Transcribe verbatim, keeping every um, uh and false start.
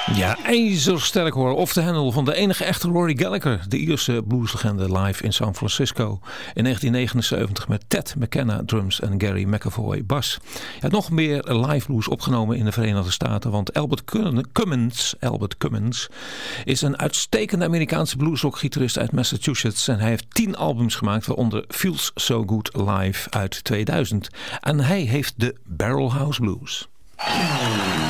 Ja, ijzersterk hoor. Off the handle van de enige echte Rory Gallagher. De Ierse blueslegende live in San Francisco. In negentien negenenzeventig met Ted McKenna drums en Gary McAvoy bas. Hij had nog meer live blues opgenomen in de Verenigde Staten. Want Albert Cummins, Albert Cummins is een uitstekende Amerikaanse bluesrockgitarist uit Massachusetts. En hij heeft tien albums gemaakt, waaronder Feels So Good Live uit tweeduizend. En hij heeft de Barrelhouse Blues.